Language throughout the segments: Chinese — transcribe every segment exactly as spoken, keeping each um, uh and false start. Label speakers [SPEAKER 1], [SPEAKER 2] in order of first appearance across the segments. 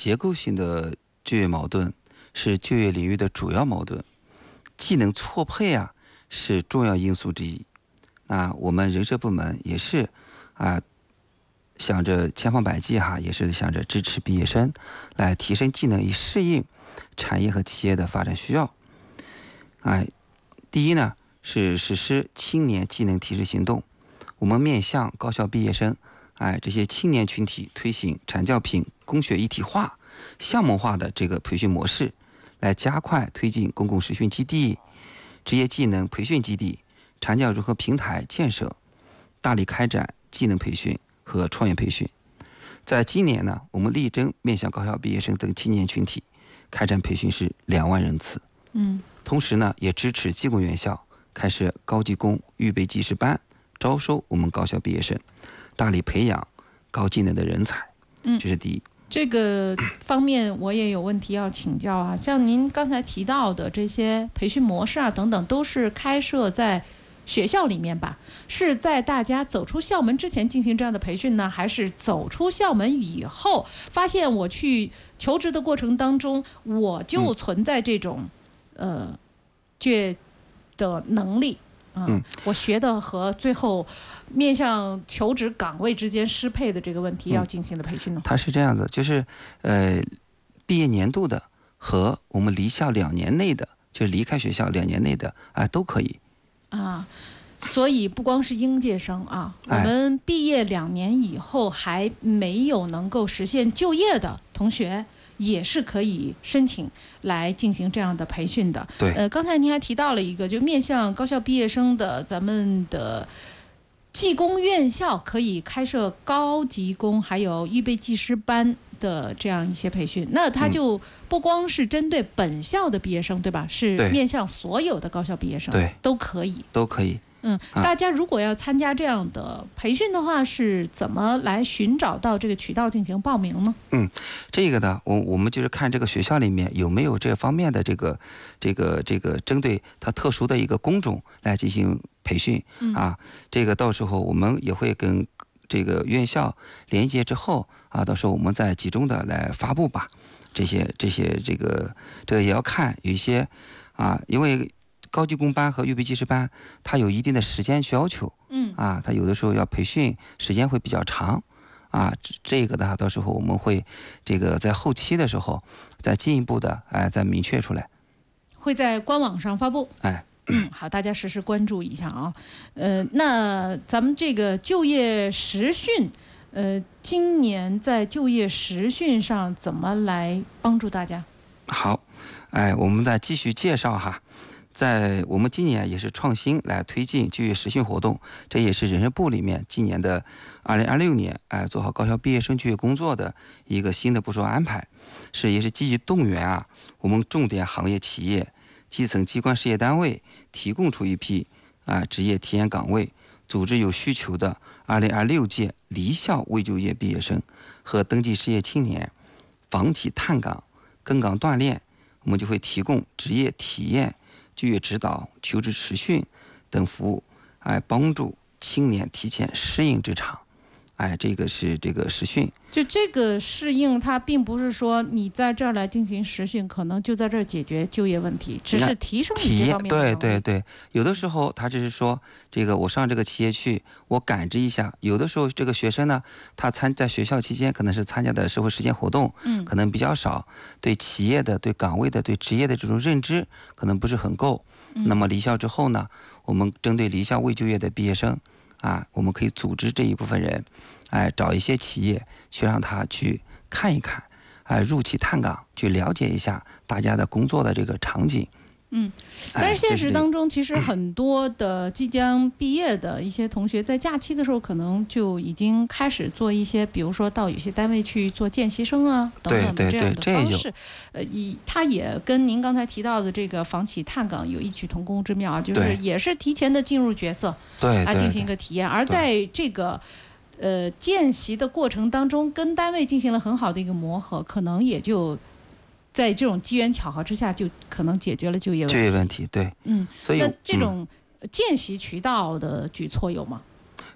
[SPEAKER 1] 结构性的就业矛盾是就业领域的主要矛盾，技能错配啊是重要因素之一。那我们人社部门也是啊，想着千方百计哈，也是想着支持毕业生来提升技能，以适应产业和企业的发展需要。哎，第一呢是实施青年技能提升行动，我们面向高校毕业生，哎，这些青年群体推行产教品工学一体化、项目化的这个培训模式，来加快推进公共实训基地、职业技能培训基地、产教融合平台建设，大力开展技能培训和创业培训。在今年呢，我们力争面向高校毕业生等青年群体，开展培训是两万人次。
[SPEAKER 2] 嗯，
[SPEAKER 1] 同时呢，也支持技工院校开设高技工预备技师班，招收我们高校毕业生，大力培养高技能的人才。
[SPEAKER 2] 嗯，
[SPEAKER 1] 这是第一。
[SPEAKER 2] 这个方面我也有问题要请教啊，像您刚才提到的这些培训模式啊等等，都是开设在学校里面吧？是在大家走出校门之前进行这样的培训呢，还是走出校门以后发现我去求职的过程当中，我就存在这种、嗯、呃就业的能力啊、嗯，我学的和最后面向求职岗位之间适配的这个问题要进行的培训呢？
[SPEAKER 1] 它是这样子，就是呃，毕业年度的和我们离校两年内的，就是离开学校两年内的啊、呃，都可以
[SPEAKER 2] 啊。所以不光是应届生啊，我们毕业两年以后还没有能够实现就业的同学，也是可以申请来进行这样的培训的。
[SPEAKER 1] 对，
[SPEAKER 2] 呃，刚才您还提到了一个，就面向高校毕业生的，咱们的技工院校可以开设高级工还有预备技师班的这样一些培训，那它就不光是针对本校的毕业生，对吧？是面向所有的高校毕业生，
[SPEAKER 1] 对，
[SPEAKER 2] 都可以，
[SPEAKER 1] 都可以。
[SPEAKER 2] 嗯，大家如果要参加这样的培训的话，是怎么来寻找到这个渠道进行报名呢？
[SPEAKER 1] 嗯，这个呢，我我们就是看这个学校里面有没有这方面的这个这个这个针对它特殊的一个工种来进行培训、嗯、啊。这个到时候我们也会跟这个院校连接之后啊，到时候我们再集中的来发布吧。这些这些这个这个也要看有一些啊，因为高级工班和预备技师班，它有一定的时间要求，
[SPEAKER 2] 嗯，
[SPEAKER 1] 啊，它有的时候要培训时间会比较长，啊，这个的到时候我们会这个在后期的时候再进一步的哎再明确出来，
[SPEAKER 2] 会在官网上发布，
[SPEAKER 1] 哎，
[SPEAKER 2] 嗯，好，大家实时关注一下啊，呃，那咱们这个就业实训，呃，今年在就业实训上怎么来帮助大家？
[SPEAKER 1] 好，哎，我们再继续介绍哈。在我们今年也是创新来推进就业实训活动，这也是人社部里面今年的二零二六年哎做好高校毕业生就业工作的一个新的部署安排，是也是积极动员啊我们重点行业企业、基层机关事业单位提供出一批啊职业体验岗位，组织有需求的二零二六届离校未就业毕业生和登记失业青年房企探岗、跟岗锻炼，我们就会提供职业体验、就业指导、求职实训等服务，哎，帮助青年提前适应职场。哎，这个是这个实训。
[SPEAKER 2] 就这个适应，它并不是说你在这儿来进行实训，可能就在这儿解决就业问题，只是提升你这方面的能力。
[SPEAKER 1] 对对对，有的时候他只是说，这个我上这个企业去，我感知一下。有的时候这个学生呢，他参在学校期间可能是参加的社会实践活动，嗯，可能比较少，对企业的、对岗位的、对职业的这种认知可能不是很够。嗯、那么离校之后呢，我们针对离校未就业的毕业生。啊，我们可以组织这一部分人，哎，找一些企业去让他去看一看，哎，入企探岗，去了解一下大家的工作的这个场景。
[SPEAKER 2] 嗯，但是现实当中，其实很多的即将毕业的一些同学，在假期的时候，可能就已经开始做一些，比如说到有些单位去做见习生啊等等的这样的方式。呃，以它也跟您刚才提到的这个房企探岗有异曲同工之妙啊，就是也是提前的进入角色，
[SPEAKER 1] 对，
[SPEAKER 2] 来进行一个体验。而在这个呃见习的过程当中，跟单位进行了很好的一个磨合，可能也就。在这种机缘巧合之下，就可能解决了就业问题。
[SPEAKER 1] 就业问题，对，
[SPEAKER 2] 嗯，
[SPEAKER 1] 所以
[SPEAKER 2] 那这种见习渠道的举措有吗？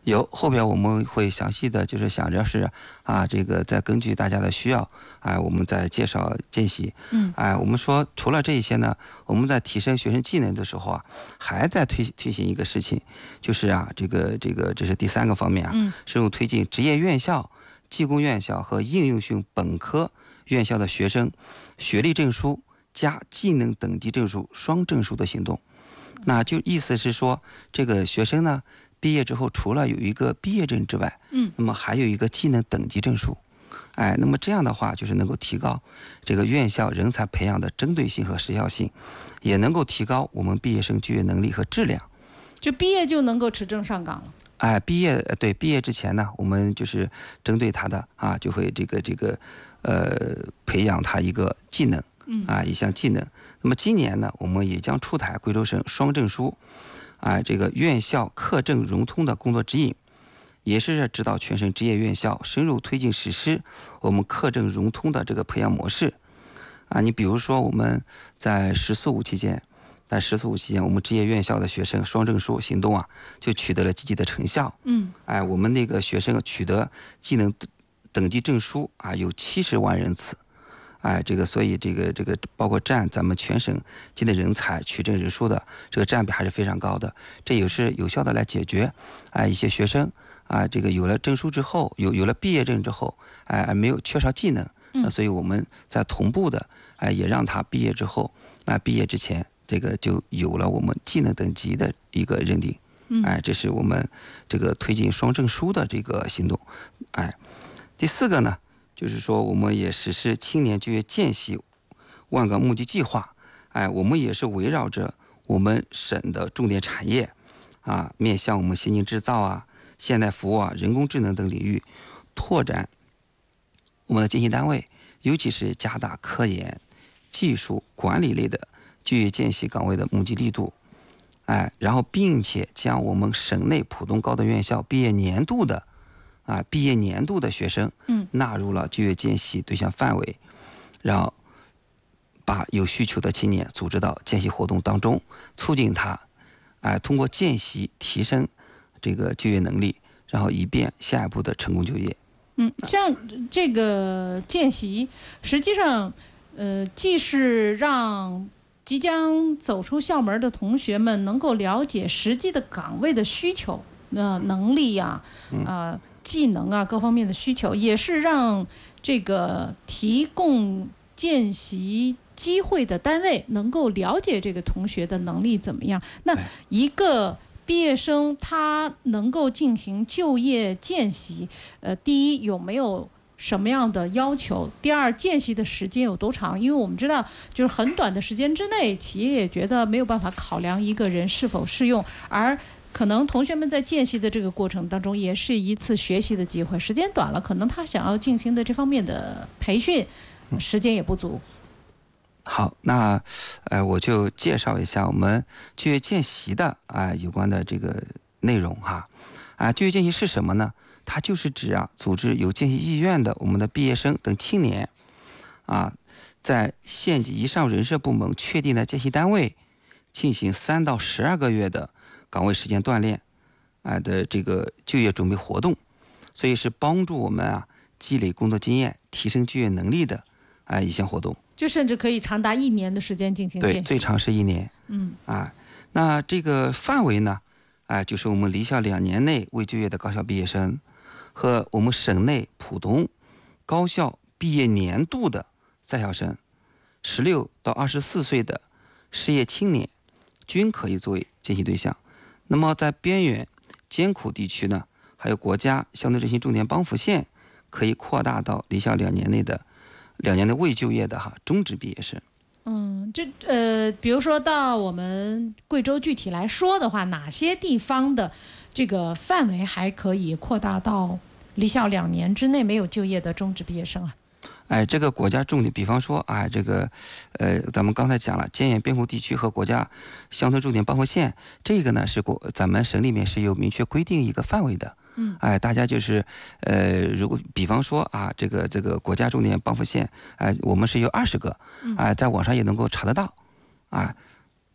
[SPEAKER 1] 有，后边我们会详细的就是想着是啊，这个再根据大家的需要，哎，我们再介绍见习。
[SPEAKER 2] 嗯，
[SPEAKER 1] 哎，我们说除了这一些呢，我们在提升学生技能的时候啊，还在推推行一个事情，就是啊，这个这个这是第三个方面啊，
[SPEAKER 2] 嗯，
[SPEAKER 1] 深入推进职业院校、技工院校和应用性本科院校的学生学历证书加技能等级证书双证书的行动。那就意思是说，这个学生呢，毕业之后除了有一个毕业证之外，
[SPEAKER 2] 嗯，
[SPEAKER 1] 那么还有一个技能等级证书，哎，那么这样的话就是能够提高这个院校人才培养的针对性和时效性，也能够提高我们毕业生就业能力和质量。
[SPEAKER 2] 就毕业就能够持证上岗了。
[SPEAKER 1] 哎，毕业对毕业之前呢，我们就是针对他的啊，就会这个这个呃培养他一个技能，
[SPEAKER 2] 嗯
[SPEAKER 1] 啊一项技能。那么今年呢，我们也将出台贵州省双证书，啊这个院校课证融通的工作指引，也是指导全省职业院校深入推进实施我们课证融通的这个培养模式。啊，你比如说我们在“十四五”期间。在“十四五”期间，我们职业院校的学生双证书行动啊，就取得了积极的成效。
[SPEAKER 2] 嗯，
[SPEAKER 1] 哎，我们那个学生取得技能等级证书啊，有七十万人次。哎，这个所以这个这个包括占咱们全省技能人才取证人数的这个占比还是非常高的。这也是有效的来解决啊一些学生啊这个有了证书之后，有有了毕业证之后，哎没有缺少技能，那所以我们在同步的哎也让他毕业之后，那毕业之前。这个就有了我们技能等级的一个认定，哎，这是我们这个推进双证书的这个行动，哎，第四个呢，就是说我们也实施青年就业见习万岗募集计划，哎，我们也是围绕着我们省的重点产业，啊，面向我们先进制造啊、现代服务啊、人工智能等领域，拓展我们的见习单位，尤其是加大科研、技术、管理类的。就业见习岗位的募集力度，哎，然后并且将我们省内普通高等院校毕业年度的啊毕业年度的学生，
[SPEAKER 2] 嗯，
[SPEAKER 1] 纳入了就业见习对象范围，然后把有需求的青年组织到见习活动当中，促进他，哎，通过见习提升这个就业能力，然后以便下一步的成功就业。
[SPEAKER 2] 嗯，像这个见习，实际上，呃，既是让即将走出校门的同学们能够了解实际的岗位的需求、呃能力呀、啊、呃、技能啊各方面的需求，也是让这个提供见习机会的单位能够了解这个同学的能力怎么样。那一个毕业生他能够进行就业见习，呃，第一有没有什么样的要求？第二，见习的时间有多长？因为我们知道，就是很短的时间之内，企业也觉得没有办法考量一个人是否适用，而可能同学们在见习的这个过程当中，也是一次学习的机会。时间短了，可能他想要进行的这方面的培训，时间也不足。
[SPEAKER 1] 好，那呃，我就介绍一下我们就业见习的啊、呃、有关的这个内容哈。啊，就业见习是什么呢？它就是指啊，组织有见习意愿的我们的毕业生等青年，啊，在县级以上人社部门确定的见习单位，进行三到十二个月的岗位实践锻炼，啊的这个就业准备活动，所以是帮助我们啊积累工作经验、提升就业能力的啊一项活动。
[SPEAKER 2] 就甚至可以长达一年的时间进行见习。
[SPEAKER 1] 对，最长是一年。
[SPEAKER 2] 嗯，
[SPEAKER 1] 啊，那这个范围呢，啊，就是我们离校两年内未就业的高校毕业生。和我们省内普通高校毕业年度的在校生，十六到二十四岁的失业青年，均可以作为见习对象。那么在边远艰苦地区呢，还有国家相对振兴重点帮扶县，可以扩大到离校两年内的两年的未就业的哈中职毕业生。
[SPEAKER 2] 嗯，这呃，比如说到我们贵州具体来说的话，哪些地方的这个范围还可以扩大到离校两年之内没有就业的中职毕业生啊？
[SPEAKER 1] 哎，这个国家重点，比方说，哎，这个，呃，咱们刚才讲了，边远边苦地区和国家乡村重点帮扶县，这个呢是国咱们省里面是有明确规定一个范围的。
[SPEAKER 2] 嗯，
[SPEAKER 1] 哎，大家就是，呃，如果比方说啊，这个这个国家重点帮扶县，哎，我们是有二十个，哎，在网上也能够查得到，啊，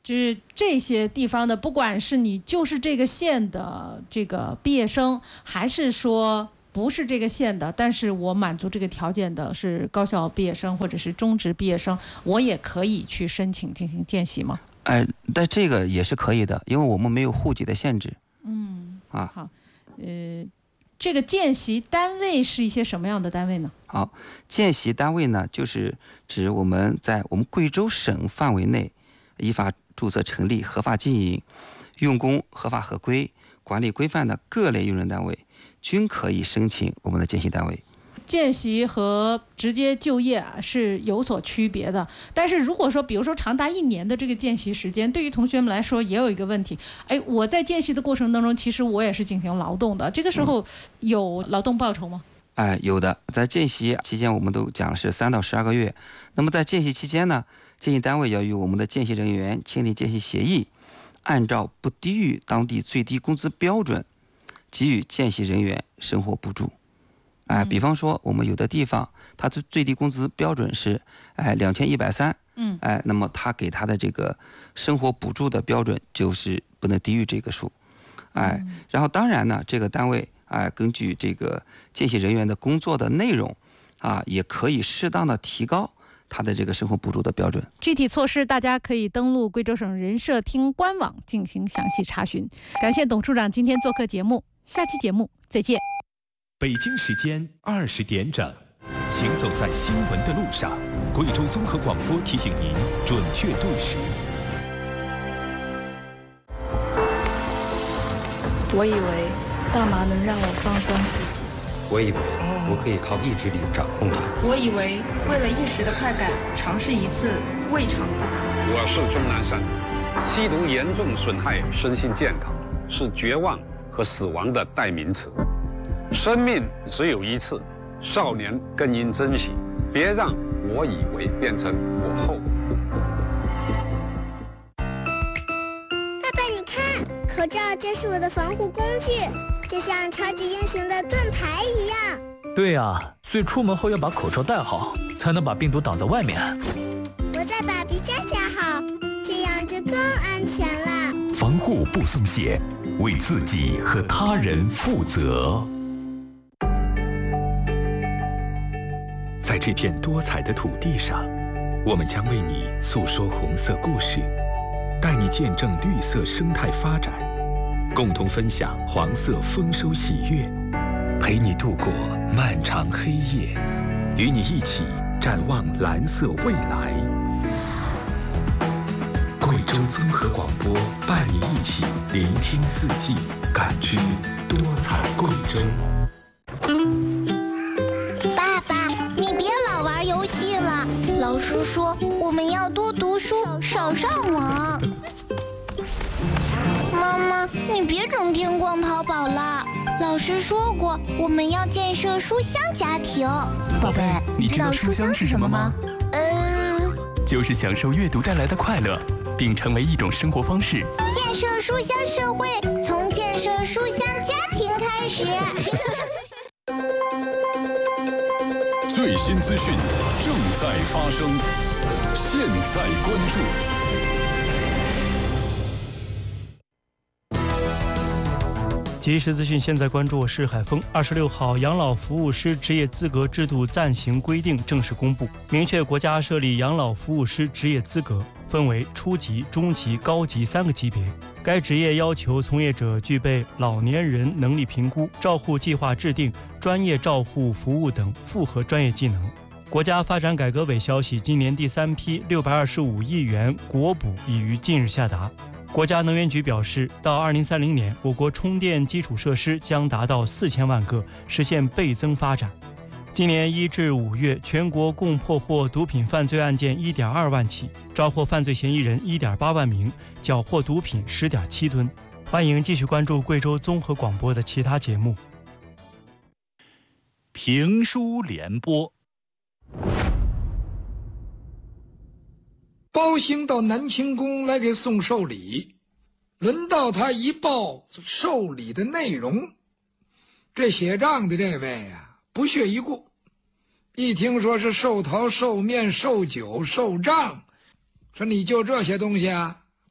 [SPEAKER 2] 就是这些地方的，不管是你就是这个县的这个毕业生，还是说不是这个县的，但是我满足这个条件的是高校毕业生或者是中职毕业生，我也可以去申请进行见习吗？
[SPEAKER 1] 哎，但这个也是可以的，因为我们没有户籍的限制。
[SPEAKER 2] 嗯，
[SPEAKER 1] 啊，
[SPEAKER 2] 好，呃，这个见习单位是一些什么样的单位呢？
[SPEAKER 1] 好，见习单位呢，就是指我们在我们贵州省范围内依法注册成立、合法经营、用工合法合规、管理规范的各类用人单位，均可以申请我们的见习单位。
[SPEAKER 2] 见习和直接就业啊是有所区别的，但是如果说比如说长达一年的这个见习时间，对于同学们来说也有一个问题，哎，我在见习的过程当中，其实我也是进行劳动的，这个时候有劳动报酬吗？
[SPEAKER 1] 嗯、哎，有的，在见习期间我们都讲是三到十二个月，那么在见习期间呢，见习单位要与我们的见习人员签订见习协议，按照不低于当地最低工资标准，给予见习人员生活补助。哎，比方说我们有的地方，它的最低工资标准是哎两千一百三，嗯，哎，那么他给他的这个生活补助的标准就是不能低于这个数，哎，然后当然呢，这个单位哎根据这个见习人员的工作的内容啊，也可以适当的提高他的这个生活补助的标准。
[SPEAKER 2] 具体措施大家可以登录贵州省人社厅官网进行详细查询。感谢董处长今天做客节目，下期节目再见。
[SPEAKER 3] 北京时间二十点整，行走在新闻的路上，贵州综合广播提醒您准确对时。
[SPEAKER 4] 我以为大麻能让我放松自己，
[SPEAKER 5] 我以为我可以靠意志力掌控它。
[SPEAKER 6] 我以为为了一时的快感，尝试一次未尝不可。
[SPEAKER 7] 我是钟南山，吸毒严重损害身心健康，是绝望和死亡的代名词。生命只有一次，少年更应珍惜，别让我以为变成我后。
[SPEAKER 8] 爸爸，你看，口罩就是我的防护工具，就像超级英雄的盾牌一样。
[SPEAKER 9] 对啊，所以出门后要把口罩戴好，才能把病毒挡在外面。
[SPEAKER 8] 我再把皮夹夹好，这样就更安全了。
[SPEAKER 3] 防护不松懈，为自己和他人负责。在这片多彩的土地上，我们将为你诉说红色故事，带你见证绿色生态发展，共同分享黄色丰收喜悦，陪你度过漫长黑夜，与你一起展望蓝色未来。贵州综合广播伴你一起聆听四季，感知多彩贵州。
[SPEAKER 8] 爸爸，你别老玩游戏了，老师说我们要多读书，少上网。妈妈，你别整天逛淘宝了，老师说过我们要建设书香家庭。
[SPEAKER 10] 宝贝，你知道书香是什么吗？
[SPEAKER 8] 呃，
[SPEAKER 10] 就是享受阅读带来的快乐，并成为一种生活方式。
[SPEAKER 8] 建设书香社会，从建设书香家庭开始。
[SPEAKER 11] 最新资讯正在发生，现在关注。
[SPEAKER 12] 即时资讯，现在关注，我是海峰。二十六号，养老服务师职业资格制度暂行规定正式公布，明确国家设立养老服务师职业资格，分为初级、中级、高级三个级别。该职业要求从业者具备老年人能力评估、照护计划制定、专业照护服务等复合专业技能。国家发展改革委消息，今年第三批六百二十五亿元国补已于近日下达。国家能源局表示，到二零三零年，我国充电基础设施将达到四千万个，实现倍增发展。今年一至五月，全国共破获毒品犯罪案件一点二万起，抓获犯罪嫌疑人一点八万名，缴获毒品十点七吨。欢迎继续关注贵州综合广播的其他节目。
[SPEAKER 3] 评书联播。
[SPEAKER 13] 包兴到南清宫来给送寿礼，轮到他一报寿礼的内容，这写账的这位啊不屑一顾，一听说是寿桃、寿面、寿酒、寿账，说你就这些东西啊，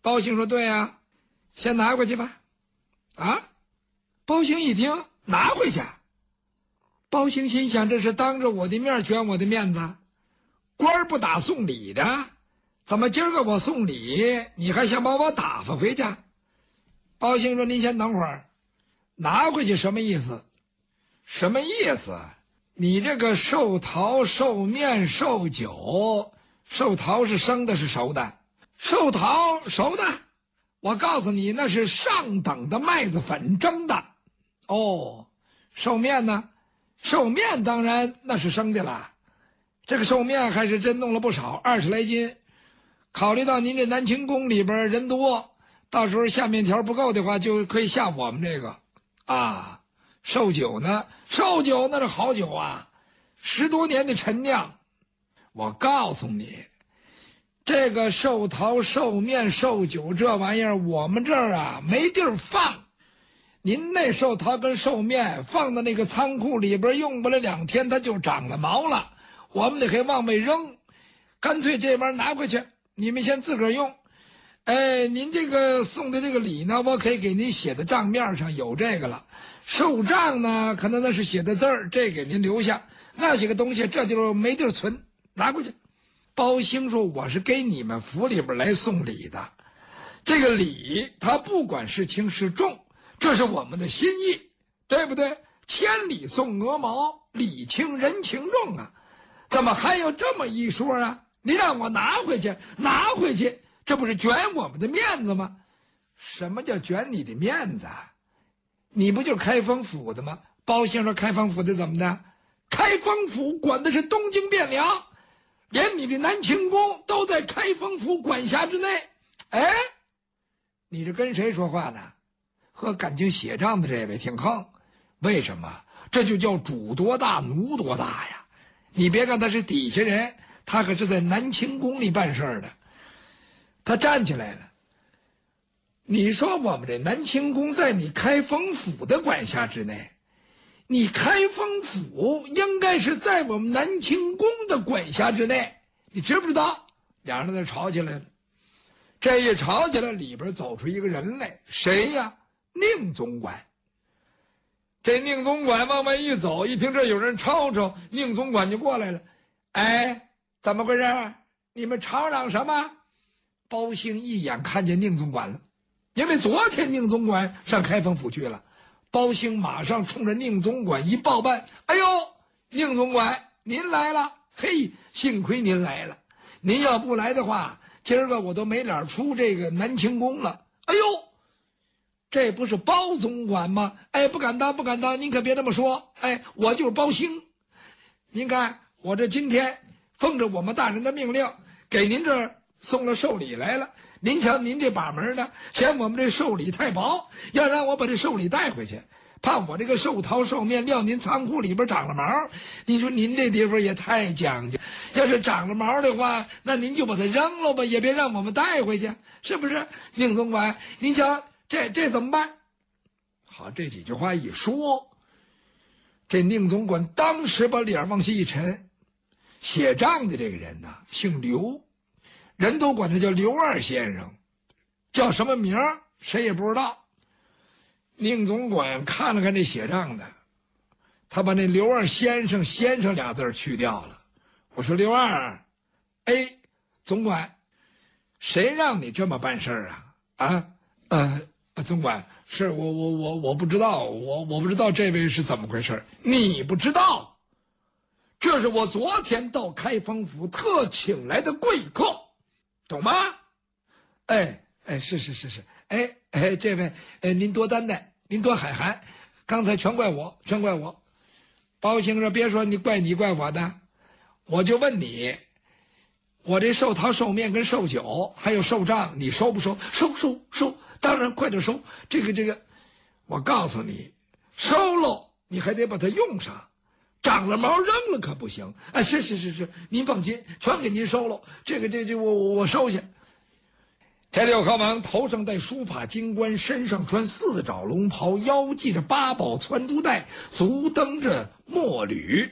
[SPEAKER 13] 包兴说：“对呀，先拿回去吧。”啊，包兴一听拿回去，包兴心想：这是当着我的面卷我的面子，官儿不打送礼的，怎么今儿个我送礼，你还想把我打发回去？包兴说：“您先等会儿，拿回去什么意思？什么意思？你这个寿桃、寿面、寿酒，寿桃是生的，是熟的？寿桃熟的，我告诉你，那是上等的麦子粉蒸的。哦，寿面呢？寿面当然那是生的了。这个寿面还是真弄了不少，二十来斤。考虑到您这南清宫里边人多，到时候下面条不够的话，就可以下我们这个啊。寿酒呢？寿酒那是好酒啊，十多年的陈酿。我告诉你，这个寿桃、寿面、寿酒这玩意儿，我们这儿啊没地儿放。您那寿桃跟寿面放到那个仓库里边，用不了两天它就长了毛了，我们得给往外扔。干脆这玩意儿拿回去，你们先自个儿用。哎，您这个送的这个礼呢，我可以给您写的账面上有这个了。寿账呢，可能那是写的字儿，这给您留下。那些个东西这就没地儿存，拿过去。包兴说：“我是给你们府里边来送礼的，这个礼它不管是轻是重，这是我们的心意，对不对？千里送鹅毛，礼轻人情重啊，怎么还有这么一说啊？你让我拿回去，拿回去，这不是卷我们的面子吗？什么叫卷你的面子？你不就是开封府的吗？”包兴说：“开封府的怎么的？开封府管的是东京汴梁，连你的南清宫都在开封府管辖之内。哎，你这跟谁说话呢？和感情写账的这位挺横。为什么？这就叫主多大奴多大呀！你别看他是底下人，他可是在南清宫里办事的。他站起来了。你说我们这南清宫在你开封府的管辖之内，你开封府应该是在我们南清宫的管辖之内，你知不知道？两人在吵起来了。这一吵起来，里边走出一个人来，谁呀？宁总管。这宁总管往外一走，一听这有人吵吵，宁总管就过来了。哎，怎么回事？你们吵嚷什么？包兴一眼看见宁总管了。因为昨天宁总管上开封府去了，包兴马上冲着宁总管一报办：“哎呦，宁总管您来了！嘿，幸亏您来了，您要不来的话，今儿个我都没脸出这个南清宫了。哎呦，这不是包总管吗？哎，不敢当，不敢当，您可别这么说。哎，我就是包兴。您看我这今天奉着我们大人的命令，给您这儿送了寿礼来了。您瞧您这把门的，嫌我们这寿礼太薄，要让我把这寿礼带回去，怕我这个寿桃寿面撂您仓库里边长了毛。你说您这地方也太讲究，要是长了毛的话，那您就把它扔了吧，也别让我们带回去，是不是？宁总管，您瞧这这怎么办？好，这几句话一说，这宁总管当时把脸往下一沉。写账的这个人呢，姓刘，人都管他叫刘二先生，叫什么名儿谁也不知道。宁总管看了看这写账的，他把那刘二先生先生俩字去掉了。我说刘二，哎，总管，谁让你这么办事儿啊？啊，呃，总管，是我我我我不知道，我我不知道这位是怎么回事。你不知道？这是我昨天到开封府特请来的贵客，懂吗？哎哎，是是是是，哎哎，这位，哎，您多担待，您多海涵，刚才全怪我，全怪我。包兴说：“别说你怪你怪我的，我就问你，我这寿桃、寿面跟寿酒还有寿账，你收不收？收收收，当然快点收。这个这个，我告诉你，收了你还得把它用上。”长了毛扔了可不行。哎，是是是是，您放心，全给您收了。这个这这我我我收下。这六合王头上戴书法金冠，身上穿四爪龙袍，腰系着八宝攒珠带，足蹬着墨履。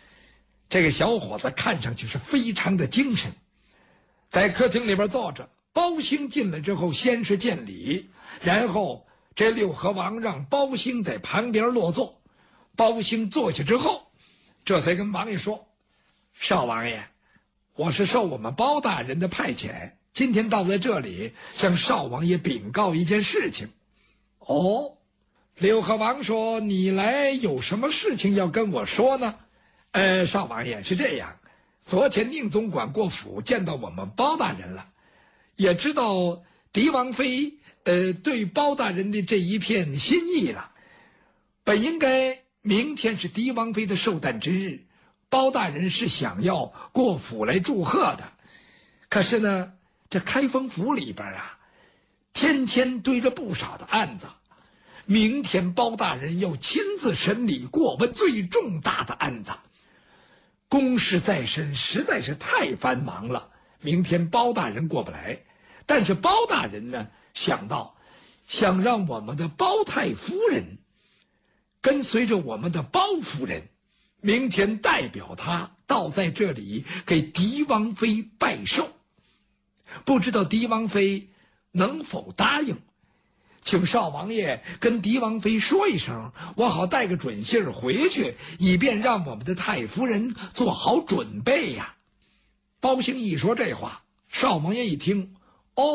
[SPEAKER 13] 这个小伙子看上去是非常的精神，在客厅里边坐着， 包兴进来之后，先是见礼，然后这六合王让包兴在旁边落座。包兴坐下之后，这才跟王爷说：“少王爷，我是受我们包大人的派遣，今天到在这里，向少王爷禀告一件事情。”哦，六合王说：“你来有什么事情要跟我说呢？”呃，少王爷是这样，昨天宁总管过府见到我们包大人了，也知道狄王妃呃对包大人的这一片心意了。本应该明天是狄王妃的寿诞之日，包大人是想要过府来祝贺的。可是呢，这开封府里边啊，天天堆着不少的案子。明天包大人要亲自审理过问最重大的案子，公事在身，实在是太繁忙了。明天包大人过不来，但是包大人呢，想到想让我们的包太夫人跟随着我们的包夫人，明天代表他到在这里给狄王妃拜寿。不知道狄王妃能否答应，请少王爷跟狄王妃说一声，我好带个准信回去，以便让我们的太夫人做好准备呀。包兴一说这话，少王爷一听，哦，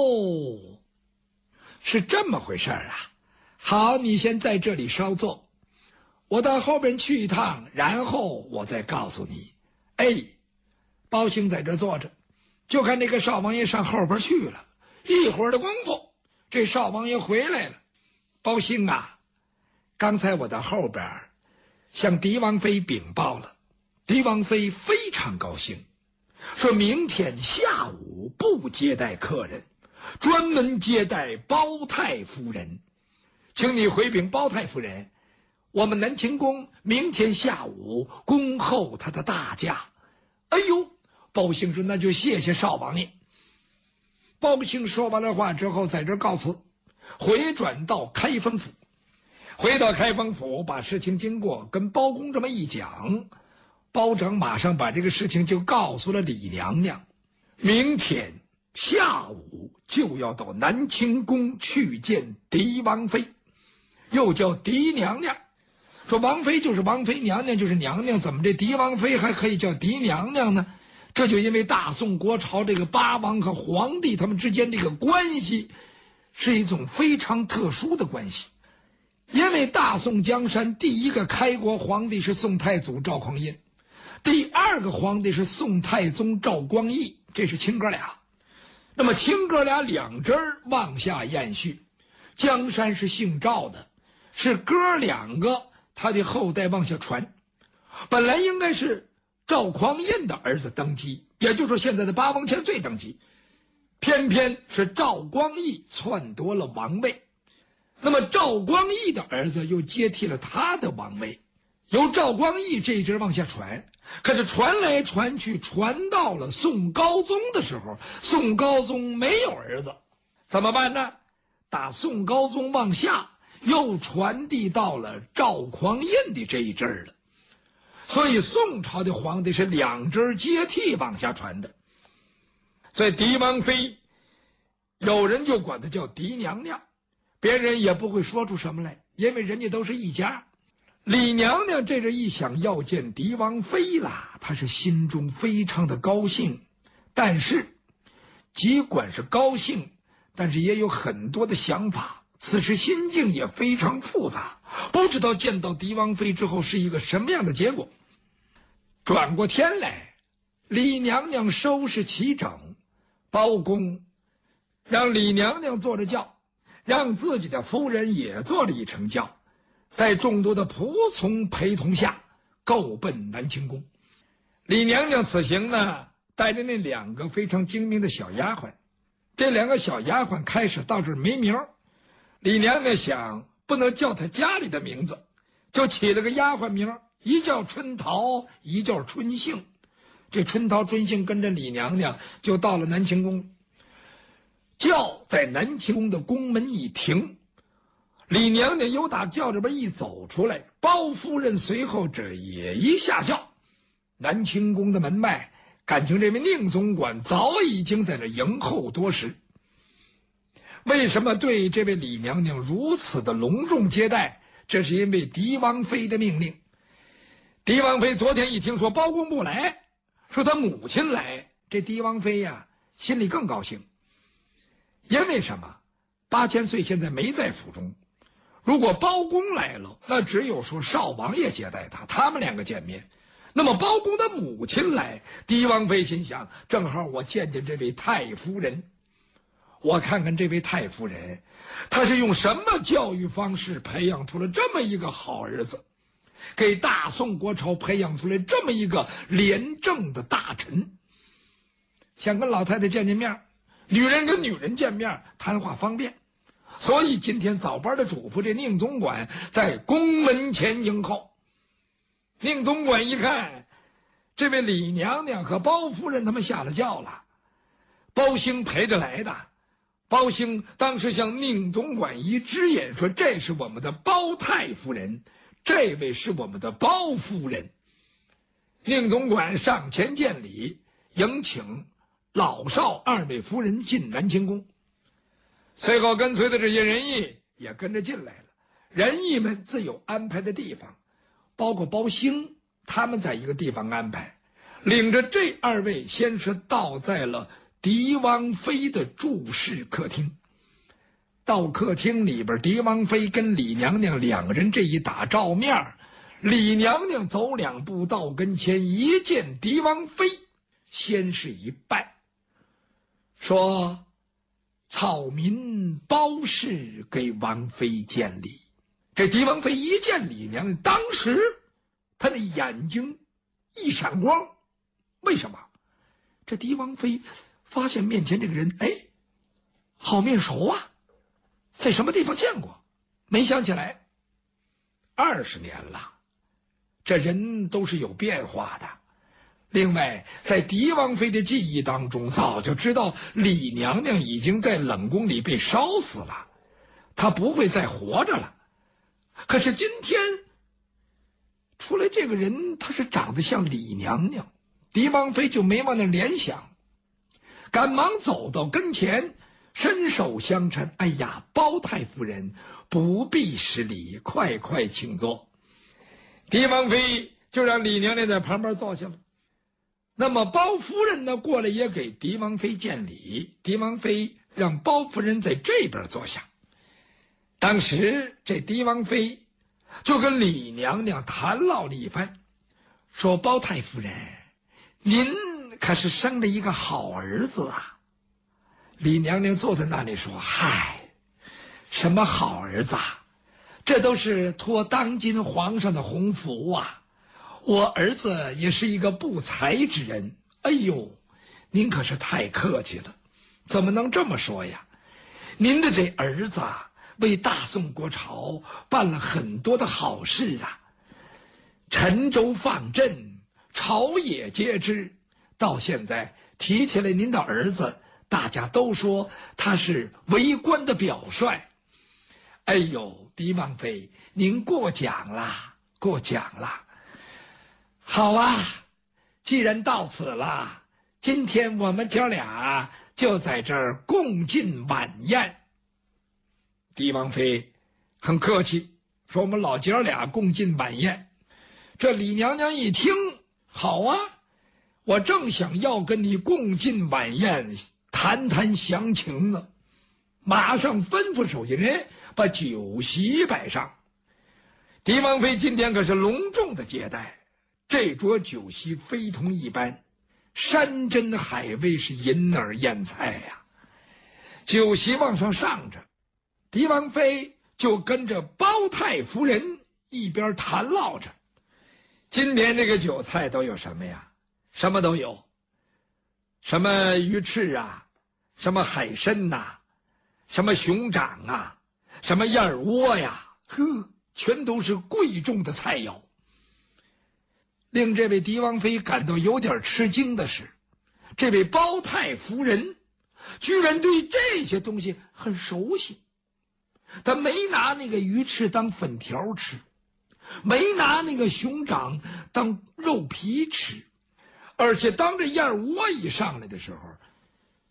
[SPEAKER 13] 是这么回事啊。好，你先在这里稍坐，我到后边去一趟，然后我再告诉你。哎，包兴在这坐着，就看那个少王爷上后边去了。一会儿的功夫，这少王爷回来了。包兴啊，刚才我到后边向狄王妃禀报了，狄王妃非常高兴，说明天下午不接待客人，专门接待包太夫人，请你回禀包太夫人，我们南清宫明天下午恭候他的大驾。哎呦，包兴说那就谢谢少王爷。包兴说完了话之后，在这告辞，回转到开封府。回到开封府，把事情经过跟包公这么一讲，包拯马上把这个事情就告诉了李娘娘。明天下午就要到南清宫去见狄王妃，又叫狄娘娘。说王妃就是王妃，娘娘就是娘娘，怎么这狄王妃还可以叫狄娘娘呢？这就因为大宋国朝这个八王和皇帝他们之间这个关系是一种非常特殊的关系。因为大宋江山第一个开国皇帝是宋太祖赵匡胤，第二个皇帝是宋太宗赵光义，这是亲哥俩。那么亲哥俩两支往下延续，江山是姓赵的，是哥两个他的后代往下传。本来应该是赵匡胤的儿子登基，也就是说现在的八王千岁登基，偏偏是赵光义篡夺了王位。那么赵光义的儿子又接替了他的王位，由赵光义这一支往下传。可是传来传去，传到了宋高宗的时候，宋高宗没有儿子，怎么办呢？打宋高宗往下又传递到了赵匡胤的这一支了。所以宋朝的皇帝是两支接替往下传的。所以狄王妃有人就管她叫狄娘娘，别人也不会说出什么来，因为人家都是一家。李娘娘这着一想要见狄王妃啦，她是心中非常的高兴，但是尽管是高兴，但是也有很多的想法，此时心境也非常复杂，不知道见到狄王妃之后是一个什么样的结果。转过天来，李娘娘收拾齐整，包公让李娘娘坐着轿，让自己的夫人也坐了一乘轿，在众多的仆从陪同下够奔南清宫。李娘娘此行呢，带着那两个非常精明的小丫鬟。这两个小丫鬟开始到这儿没名，李娘娘想不能叫她家里的名字，就起了个丫鬟名，一叫春桃，一叫春杏。这春桃春杏跟着李娘娘就到了南清宫。轿在南清宫的宫门一停，李娘娘由打轿这边一走出来，包夫人随后这也一下轿。南清宫的门外，感情这位宁总管早已经在这迎候多时。 为什么对这位李娘娘如此的隆重接待？这是因为狄王妃的命令。狄王妃昨天一听说包公不来，说他母亲来，这狄王妃呀心里更高兴。因为什么？八千岁现在没在府中，如果包公来了，那只有说少王爷接待他，他们两个见面。那么包公的母亲来，狄王妃心想，正好我见见这位太夫人，我看看这位太夫人，她是用什么教育方式培养出了这么一个好儿子，给大宋国朝培养出来这么一个廉政的大臣。想跟老太太见见面，女人跟女人见面谈话方便，所以今天早班的嘱咐这宁总管在宫门前迎候。宁总管一看，这位李娘娘和包夫人他们下了轿了，包兴陪着来的。包兴当时向宁总管一指引，说这是我们的包太夫人，这位是我们的包夫人。宁总管上前见礼，迎请老少二位夫人进南清宫。随后跟随的这些人役也跟着进来了，人役们自有安排的地方，包括包兴他们在一个地方安排，领着这二位先是到在了狄王妃的住室客厅。到客厅里边，狄王妃跟李娘娘两个人这一打照面，李娘娘走两步到跟前，一见狄王妃，先是一拜，说草民包氏给王妃见礼。这狄王妃一见李娘娘，当时她的眼睛一闪光。为什么？这狄王妃发现面前这个人，哎，好面熟啊，在什么地方见过？没想起来。二十年了，这人都是有变化的。另外，在狄王妃的记忆当中，早就知道李娘娘已经在冷宫里被烧死了，她不会再活着了。可是今天出来这个人，他是长得像李娘娘，狄王妃就没往那联想，赶忙走到跟前，伸手相搀。哎呀，包太夫人不必失礼，快快请坐。狄王妃就让李娘娘在旁边坐下了。那么包夫人呢，过来也给狄王妃见礼。狄王妃让包夫人在这边坐下。当时这狄王妃就跟李娘娘谈唠了一番，说包太夫人，您可是生了一个好儿子啊。李娘娘坐在那里说，嗨，什么好儿子啊，这都是托当今皇上的洪福啊，我儿子也是一个不才之人。哎呦，您可是太客气了，怎么能这么说呀？您的这儿子啊，为大宋国朝办了很多的好事啊，沉舟放阵，朝野皆知。到现在提起来您的儿子，大家都说他是为官的表率。哎呦，狄王妃，您过奖啦，过奖啦。好啊，既然到此了，今天我们姐俩就在这儿共进晚宴。狄王妃很客气，说我们老姐俩共进晚宴。这李娘娘一听，好啊，我正想要跟你共进晚宴，谈谈详情呢。马上吩咐手下人把酒席摆上。狄王妃今天可是隆重的接待，这桌酒席非同一般，山珍海味是银耳宴菜呀、啊。酒席往上上着，狄王妃就跟着包太夫人一边谈唠着。今天这个酒菜都有什么呀？什么都有，什么鱼翅啊，什么海参呐、啊，什么熊掌啊，什么燕窝呀，呵，全都是贵重的菜肴。令这位狄王妃感到有点吃惊的是，这位包太夫人居然对这些东西很熟悉。他没拿那个鱼翅当粉条吃，没拿那个熊掌当肉皮吃，而且当这燕窝一上来的时候，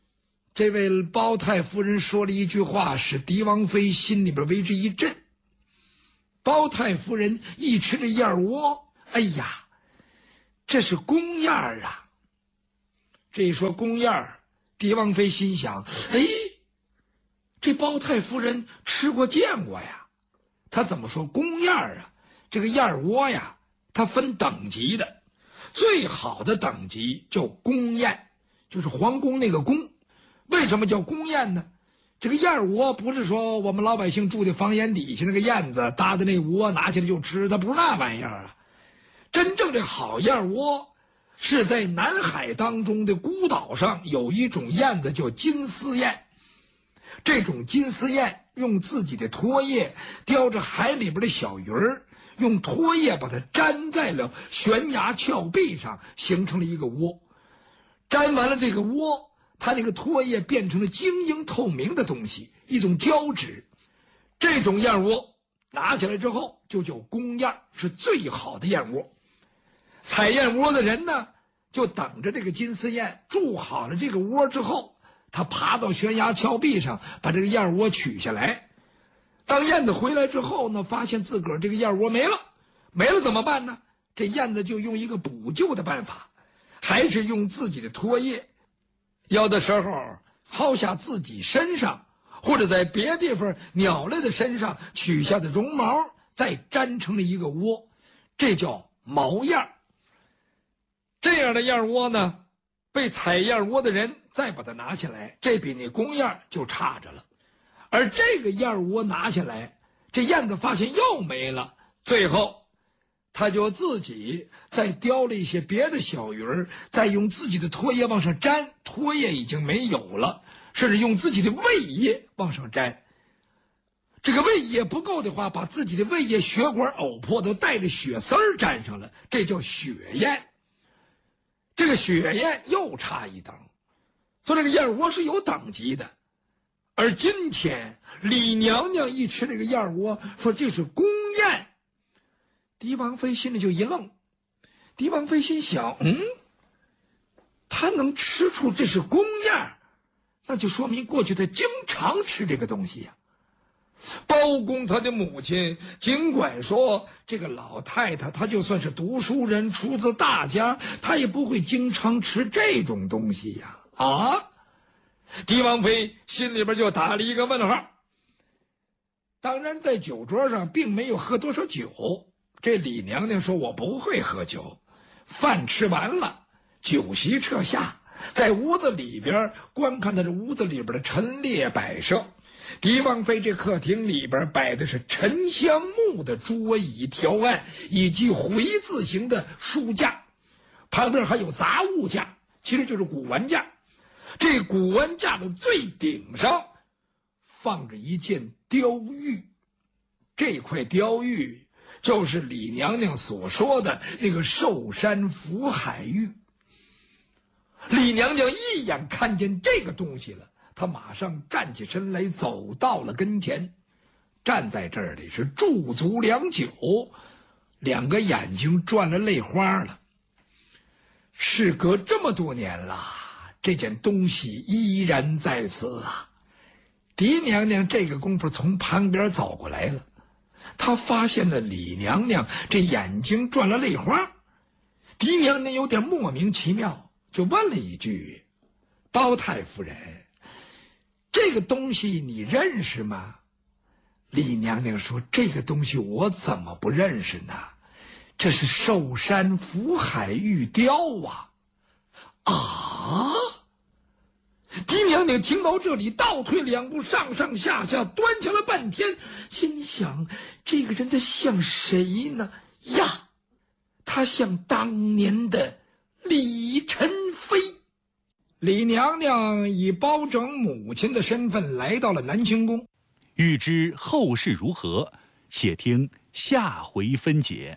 [SPEAKER 13] 这位包太夫人说了一句话，使狄王妃心里边为之一震。包太夫人一吃这燕窝，哎呀，这是公燕啊！这一说公燕，狄王妃心想：哎，这包太夫人吃过见过呀。她怎么说公燕啊？这个燕窝呀，它分等级的，最好的等级叫宫燕，就是皇宫那个宫。为什么叫宫燕呢？这个燕窝不是说我们老百姓住的房檐底下那个燕子搭的那窝拿起来就吃，它不是那玩意儿啊。真正的好燕窝是在南海当中的孤岛上有一种燕子叫金丝燕，这种金丝燕用自己的唾液叼着海里边的小鱼儿，用唾液把它粘在了悬崖峭壁上，形成了一个窝。粘完了这个窝，它那个唾液变成了晶莹透明的东西，一种胶质。这种燕窝拿起来之后就叫公燕，是最好的燕窝。采燕窝的人呢，就等着这个金丝燕筑好了这个窝之后，他爬到悬崖峭壁上，把这个燕窝取下来。当燕子回来之后呢，发现自个儿这个燕窝没了，没了怎么办呢？这燕子就用一个补救的办法，还是用自己的唾液，有的时候薅下自己身上或者在别地方鸟类的身上取下的绒毛，再粘成了一个窝，这叫毛燕。这样的燕窝呢，被采燕窝的人再把它拿下来，这比那公燕就差着了。而这个燕窝拿下来，这燕子发现又没了，最后他就自己再叼了一些别的小鱼儿，再用自己的唾液往上粘，唾液已经没有了，甚至用自己的胃液往上粘。这个胃液不够的话，把自己的胃液血管呕破都带着血丝儿粘上了，这叫血燕。这个血燕又差一等，所以这个燕窝是有等级的。而今天李娘娘一吃这个燕窝，说这是宫燕，狄王妃心里就一愣。狄王妃心想，嗯，她能吃出这是宫燕，那就说明过去她经常吃这个东西呀。包公他的母亲尽管说这个老太太她就算是读书人，出自大家，她也不会经常吃这种东西呀。啊，狄王妃心里边就打了一个问号。当然在酒桌上并没有喝多少酒，这李娘娘说我不会喝酒。饭吃完了，酒席撤下，在屋子里边观看到这屋子里边的陈列摆设。狄王妃这客厅里边摆的是沉香木的桌椅条案，以及回字形的书架，旁边还有杂物架，其实就是古玩架。这古玩架的最顶上放着一件雕玉，这块雕玉就是李娘娘所说的那个寿山福海玉。李娘娘一眼看见这个东西了，他马上站起身来，走到了跟前，站在这里是驻足良久，两个眼睛转了泪花了。事隔这么多年了，这件东西依然在此啊！狄娘娘这个功夫从旁边走过来了，她发现了李娘娘这眼睛转了泪花，狄娘娘有点莫名其妙，就问了一句：“包太夫人，这个东西你认识吗？”李娘娘说：“这个东西我怎么不认识呢？这是寿山福海玉雕啊！”啊！狄娘娘听到这里，倒退两步，上上下下端详了半天，心想：这个人他像谁呢？呀，他像当年的李宸妃。李娘娘以包拯母亲的身份来到了南清宫。
[SPEAKER 10] 欲知后事如何，且听下回分解。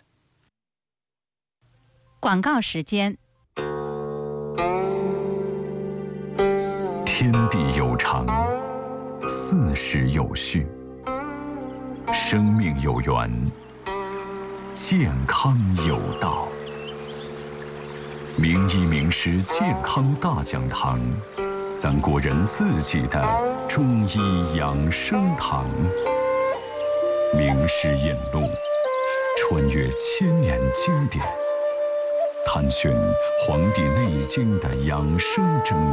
[SPEAKER 14] 广告时间。
[SPEAKER 11] 天地有常，四时有序，生命有源，健康有道。名医名师健康大讲堂， 咱国人自己的中医养生堂。名师引路，穿越千年经典，探寻《黄帝内经》的养生真